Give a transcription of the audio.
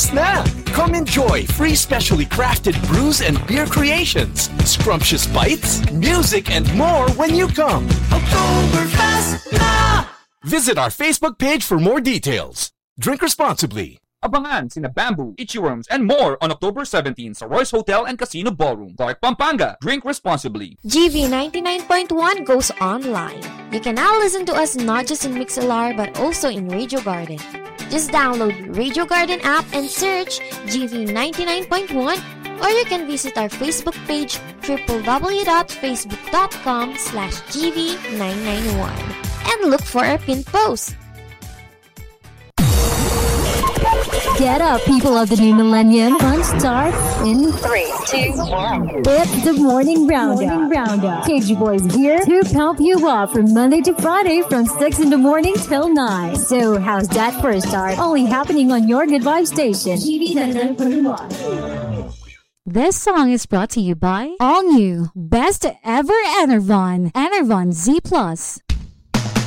Oktoberfest na! Come enjoy free specially crafted brews and beer creations, scrumptious bites, music, and more when you come. Oktoberfest na! Visit our Facebook page for more details. Drink responsibly. Abangan sina Bamboo, Ichiworms, and more on October 17 sa Royce Hotel and Casino Ballroom, Clark, Pampanga. Drink responsibly. GV 99.1 goes online. You can now listen to us not just in Mixlr but also in Radio Garden. Just download Radio Garden app and search GV 99.1, or you can visit our Facebook page www.facebook.com/GV991 and look for our pinned post. Get up, people of the new millennium. Fun starts in 3, 2, 1. It's the morning roundup. KG Boys here to pump you up from Monday to Friday from 6 in the morning till 9. So how's that for a start? Only happening on your good vibe station. This song is brought to you by All New Best Ever Enervon Z+.